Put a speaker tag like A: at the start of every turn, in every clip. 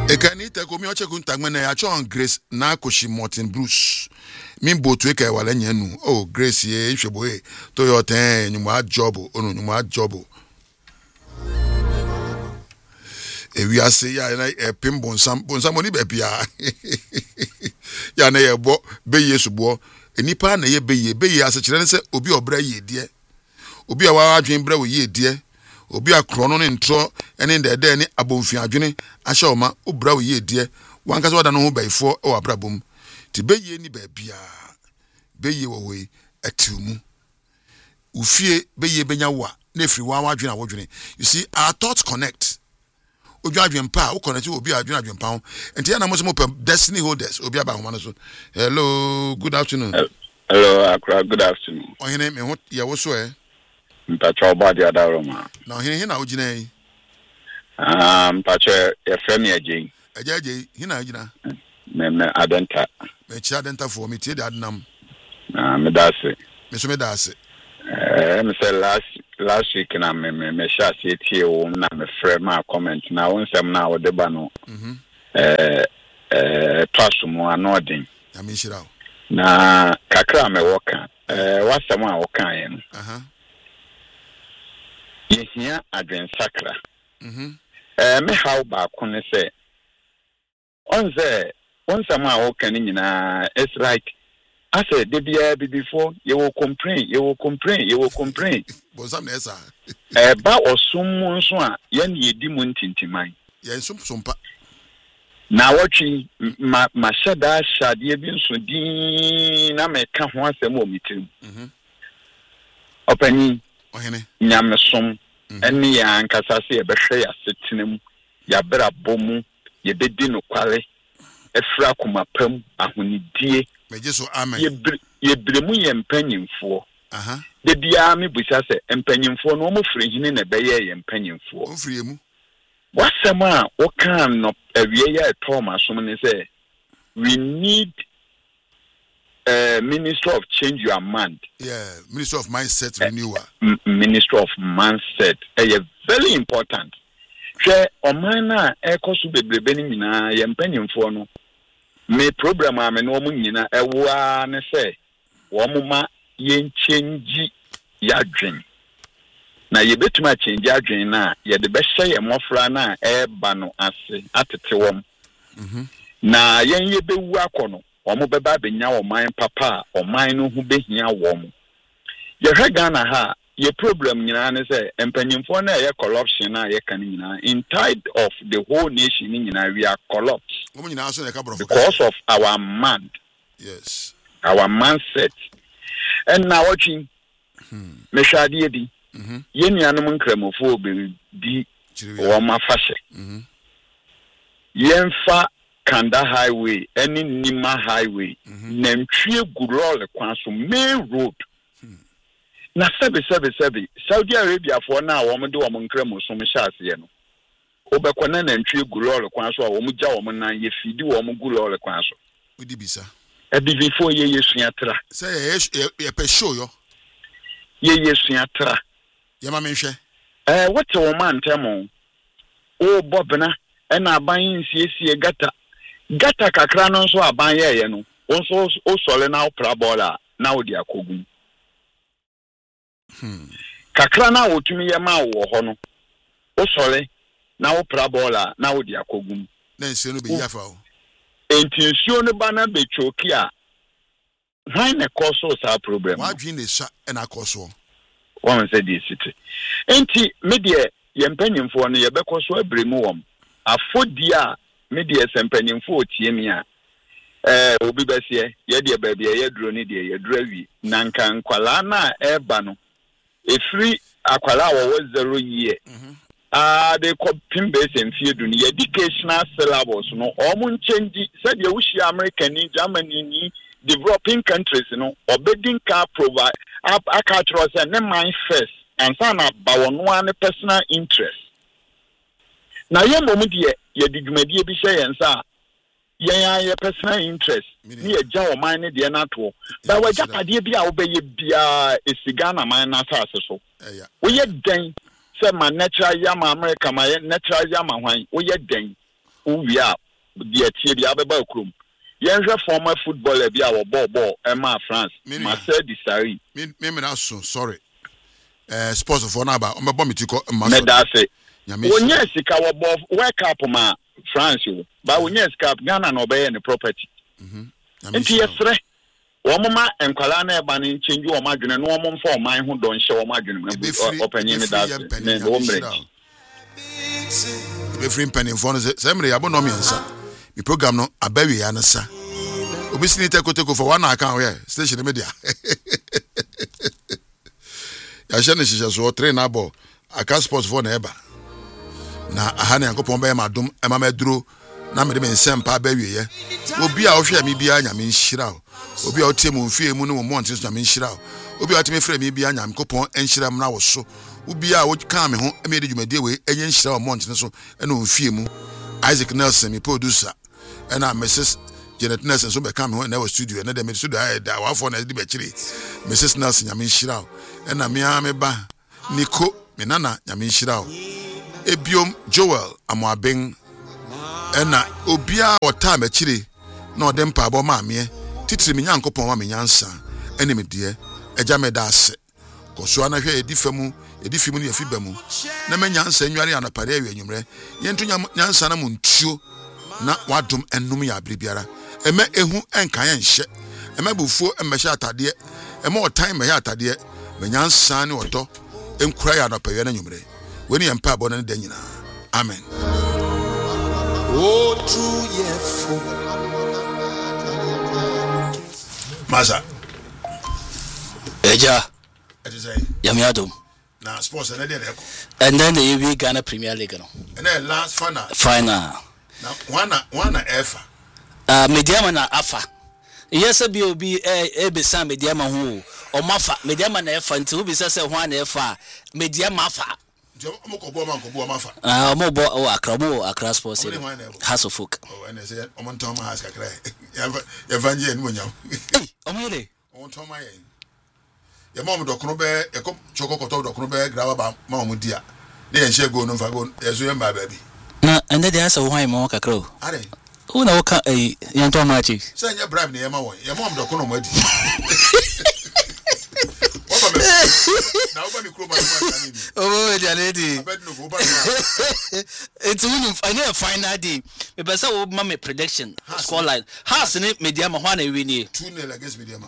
A: Ekani tako mi oche kuntagmene ya chon Grace na koshi Martin Bruce. Mi botu eke wale nyenu. Oh Grace ye ishebo e. To yo ten nyuma jobo. Ono nyuma jobo. E wi ase ya na pim bonsam oni be ya. Ya na ye bo be Yesu bo. Enipa na ye be ase kire se obi obra ye die. Obi a wa adwen bra wo ye die. Obi akrono ne ntro ene ndede ne abomfi adwene ahye oma obra wo ye die wankasa wada no ho baifo e wabrabom ti beye ni baabia beye wo we atumu ufie beye benya wa na efiri wa adwene awodwene. You see, our thoughts connect. Obi adwen pa o connect obi adwen pa ho enti ya na mo se mo destiny holders obi aba ho so. Hello, good afternoon.
B: Hello, Akra, good afternoon.
A: Ohene me ho ye wo so
B: Mpacho body adaroma.
A: Na ohene na ogina yi.
B: Mpacho e frame agye.
A: Agye hina ogina.
B: Me adenta.
A: Me chi adenta for me tie adnam.
B: Me dase.
A: Me so me dase.
B: Me say last week na me sha se tie wo na me frame ma comment na won sem na wo deba no. Twasumo anodin.
A: Ya me shira.
B: Na kakra me woka. Wasem a woka ye no. Yehia adwen sakra. Me how ba ko ne say once ma wo kan nyina it's like I said the bia before you will complain
A: But some esa
B: ba osum nso a ye na yedi mu ntintiman
A: ye sumpa
B: na watchi ma shada shade bi nso din na me ka ho asem o mitim opani
A: ohene
B: nyamesom ene ya ankasa se ye behwe ya setenem ya bra bomu ye bedi no kwale efra koma pam ahonidie
A: meje amen
B: ye bremu ye mpanyimfo de bia me busa se mpanyimfo no mo firi hine na beye ye mpanyimfo
A: o firi emu
B: wasema o kan no awie ya etoma som ne se we need Minister of Change Your Mind.
A: Yeah, Minister of Mindset Renewal.
B: Minister of Mindset. Very important. She omana ekosu bebrebe ni nyina ye mpanyimfo no. Me program a me no mu nyina ewa ne se wo muma ye change yadwen. Na ye betuma change yadwen na ye de be hye ye mofra na eba no ase atete wom. Na ye bewu akono omo beba benya oman papa oman no hu behia wom ye Ghana ha ye problem nyina ne say empanyimfo na ye corruption na ye kan nyina in tide of the whole nation nyina we are corrupt because of our mind.
A: Yes,
B: our mindset. And now watching me shade di ye nuanom nkramofo be di wo ma fashe yemfa Kanda Highway, any Nima Highway, Nemtrie Gurol Kwanso main road. Na sebi Saudi Arabia for now, woman do among cremo so mishas yeno. Obekwana Nemtrie Gurol Kwanso, Omuja woman na ye feed woman Gurol Kwanso.
A: Udibisa.
B: A before ye suatra.
A: Say a pesho yo.
B: Ye suatra.
A: Yamamishe.
B: What's a woman temo? Oh, Bobna, and I buying CC Gata kakra no so aban ye no onso o sole na prabola na odi akogum kakra na otumi ye ma wo ho no o sole na o prabola na odi akogum
A: na nsuo no be yafa o
B: enti nsuo no ba na be choki a hwan na cause sa problem
A: wa dwin ne sha na cause o
B: won say di city enti me de ye mpanyimfo no ye be cause abremu wom afodi a media sempanyimfo tie mi a obi besie ye de baabi ye duro ni de ye duro wi nanka nkwala na eba no efiri akwala wo 0 year they copy base and feed the educational syllabus no omun change said you wish American ni Germany ni developing countries no obeding car provide cultural and then mind first and son about one personal interest. Now, your moment ye digmedi be say and sa ye personal interest. Ni a jaw mine the anato. But we japadi be obey bia a cigana mine so. We yet den say my natural yama America, my natural yama wine. We yet den. uwia the tie bi abeba krom yenhwe former footballer bi a wo ball Emma France Marcel Desailly
A: me na so sorry sports for na ba o mebo mitiko
B: me da se wonya sika wo ball World Cup ma France o ba wonya sika Ghana na obeye ne property nti yesre wo mama enkwala na eba ne change wo madwene no wo mfa o man ho don hye wo madwene na opanyin ne da ne wo mre
A: be free penny for se mre yabo no miensa mi program no abawi ya nsa obisini tekoteko for one account here station media ya jene shisha so train abo aka sports for na eba na ahane yankopon be madum ema meduro na me de nsem pa abawi ye obi a ohwe mi bia nya me nhira o obi a otie mu mfie mu no mo monte so nya me nhira o obi a otie me frɛ mi bia nya me kopon enhira m na wo so obi a wo ka me ho eme de dwumade we enye nhira o monte so ena mfie mu Isaac Nelson mi producer ena Mrs Janet Nelson so be ka me ho na wo studio ena de me studio da wa fo na de be kire Mrs Nelson nya me nhira o ena me a me ba Nico me nana nya me nhira o ebiom Joel Amoaben ena obia wota ma kire na odem pa abo ma me titiri me nyankopon ma me nyansa ene me de eja me da ase koso ana hwe edifamu ne yafibamu na me nyansa nware anapare awe anwumre yentu nyansa na muntuo na wadom enum ya abribiara ema ehu enkan ya nhye ema bufuo emehye atade ema otan mehye atade me nyansa ne odo enkura ya anapare na anwumre weni yempa abo na de nyina amen.
C: Oh, true, yes.
A: Maza.
D: Eja.
A: It is a
D: Yamiadum.
A: Now, sports and
D: then the UB Ghana Premier League.
A: And then last final.
D: Now,
A: one F.
D: Mediama na Afa. Yes, a B.O.B. A Bessan Mediama who or Mafa, Mediama F until we say one F. Mediama Fa. Mobile Accra Sports House of Folk.
A: Oh, and I said, on Tom has a cry. Evangelion, when
D: you
A: on Tom, your mom, Dr. Bear, a choco, Dr. Bear, grab Mamma dear. They ain't shall go no for go as you my baby.
D: And then there's a wine more crow.
A: Are they?
D: Who know a young Tomachi?
A: Send your bribe near my way. Your mom, Dr. Nomad.
D: Oh, dear lady. It's I know a final day. But so, mammy prediction scoreline. Has in it, Mediama one a winnie.
A: 2-0 against Mediama.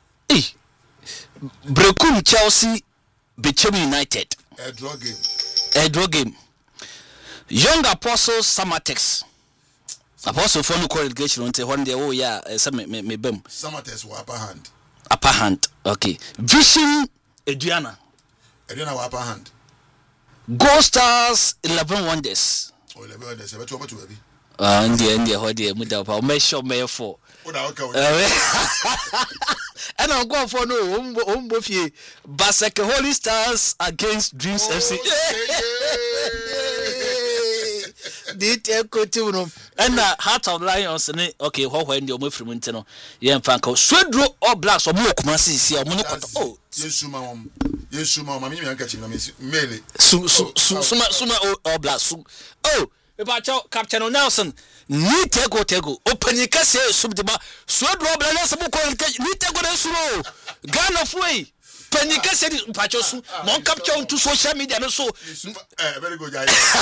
D: Brekum Chelsea, Bicham United.
A: A draw game.
D: A draw game. Young Apostles Samatex. Apostle for no correlation until one day. Oh, yeah, some me bem.
A: Samatex were upper hand.
D: Upper hand, okay. Vision Adriana
A: were upper hand.
D: Gold Stars 11 Wonders.
A: Oh, 11 Wonders. What to be?
D: India, what dear, Muda, make sure Mayor 4. And I'll go for no Umbofi Basaka Holy Stars against Dreams FC. Detail continuum and Heart of Lions okay when you move from Montano yeah Franco Swedro or Blacks or more Kumasi or Monaco oh
A: yes mama me catching na mele
D: suma or Blacks oh about Captain Nelson ni tego open kase subdeba Swedro Blacks ni tego na suro Ghana way Panika said Pachosu mon capture on to social media no so
A: very good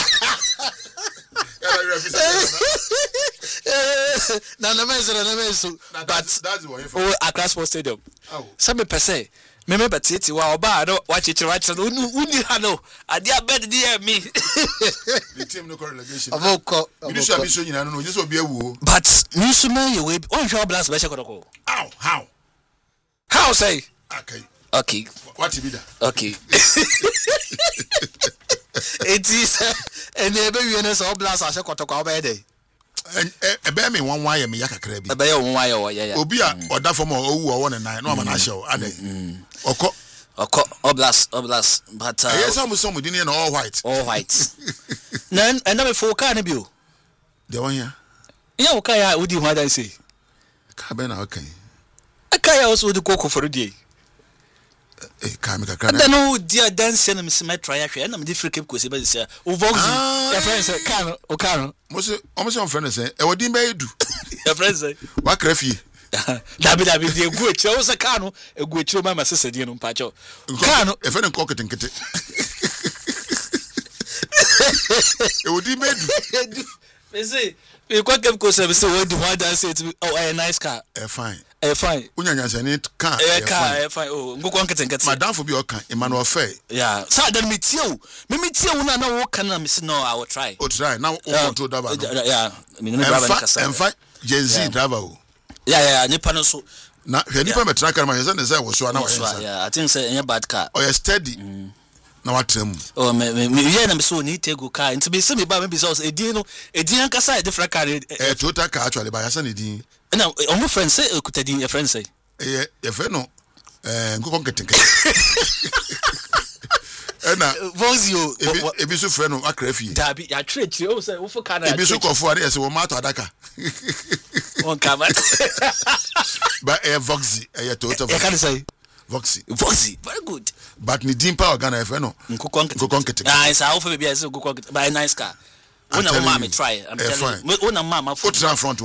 D: but that's oh Accra Sports Stadium. Some per se. Remember Titi wa oba do watch it right so uni hano ade abed dey me.
A: The team no relegation.
D: Avoko.
A: You should be so you know just obi awu.
D: But you should know your way on your blast be check. How say? Okay.
A: What be that?
D: Okay. It is and the baby and so blast as a kotoko obey.
A: And bear me one wire me yakakra bi.
D: Be one wire yeah.
A: Obi a oda form owu 1 and 9 no ma na show ade. Oko oblast but
D: yes
A: some within here all white.
D: All white. Nan and na me for car na bi o.
A: The one here.
D: Yeah, okay ya udi what I say.
A: Ka be na okay.
D: Aka ya also the koko for the
A: Kami kakra.
D: And then oh dear dance and Miss my try actually and I'm different keep because it's your friends can o can
A: almost on friend say e wodi be do
D: your friends say
A: wa krafie
D: dabi dey go echi o say can e go echi o ma sese die no mpacho can
A: e fe ne ko ketenkete e wodi be do
D: me say we go keep ko say we say we do one dance it oh a nice car
A: fine
D: fine
A: unyanya sene car
D: fine oh go kon ketenkete
A: madam for be o kan Emmanuel Faye
D: yeah so then me tie o na wo kan na me say no I will try
A: now o control driver
D: yeah me no driver kasa
A: en fa Gen Z driver o
D: yeah nipa no so
A: na hwe nipa me tracker ma say say wo so na wo
D: yeah I think say any bad car
A: o you steady na watrem
D: oh me yeah na me so ni take go car nti be say me ba me be so edin kasa e different car
A: total car actually ba yasa ne din
D: na on friend say ekutadin your friend say
A: ye fe no nkokon ketenke na
D: vozio
A: ebi so frɛ no akrafie
D: dabi ya trechi o say wo fo car na
A: ebi so kofo are say wo ma to adaka
D: on kama
A: ba Voxy Toyota
D: you can say
A: Voxy
D: very good
A: but ni din pa organ fe no nkokon ketenke
D: it's how for be say nkokon by nice car una mama try I'm telling you una mama
A: front